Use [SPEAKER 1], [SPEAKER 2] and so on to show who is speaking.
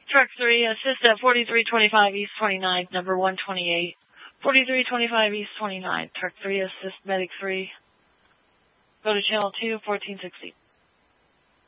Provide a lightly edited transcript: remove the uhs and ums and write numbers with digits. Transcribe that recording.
[SPEAKER 1] Truck 3, assist at 4325 East 29th, number 128. 4325 East 29th. Truck 3, assist medic 3. Go to channel 2, 1460.